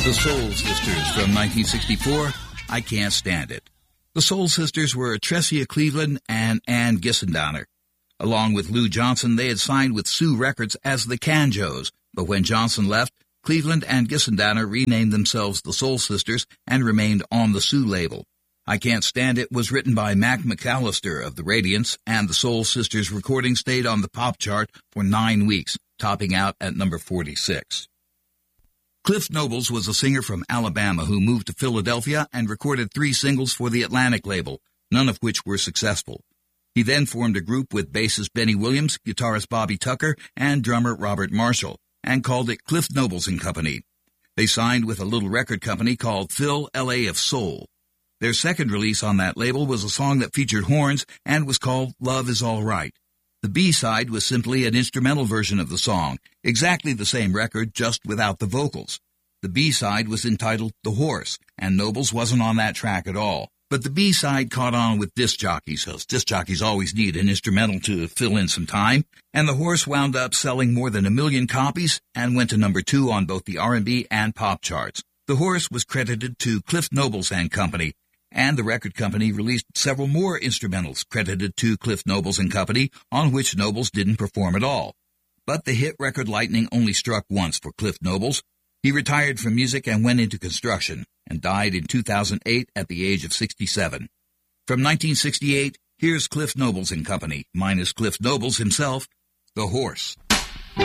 The Soul Sisters from 1964, I Can't Stand It. The Soul Sisters were Trecia Cleveland and Ann Gissendaner. Along with Lou Johnson, they had signed with Sue Records as the Canjos, but when Johnson left, Cleveland and Gissendaner renamed themselves the Soul Sisters and remained on the Sue label. I Can't Stand It was written by Mac McAllister of the Radiants, and the Soul Sisters recording stayed on the pop chart for 9 weeks, topping out at number 46. Cliff Nobles was a singer from Alabama who moved to Philadelphia and recorded 3 singles for the Atlantic label, none of which were successful. He then formed a group with bassist Benny Williams, guitarist Bobby Tucker, and drummer Robert Marshall, and called it Cliff Nobles and Company. They signed with a little record company called Phil L.A. of Soul. Their second release on that label was a song that featured horns and was called Love Is All Right. The B-side was simply an instrumental version of the song, exactly the same record, just without the vocals. The B-side was entitled The Horse, and Nobles wasn't on that track at all. But the B-side caught on with disc jockeys, so disc jockeys always need an instrumental to fill in some time, and The Horse wound up selling more than 1 million copies and went to number 2 on both the R&B and pop charts. The Horse was credited to Cliff Nobles and Company, and the record company released several more instrumentals credited to Cliff Nobles and Company, on which Nobles didn't perform at all. But the hit record lightning only struck once for Cliff Nobles. He retired from music and went into construction, and died in 2008 at the age of 67. From 1968, here's Cliff Nobles and Company, minus Cliff Nobles himself, The Horse.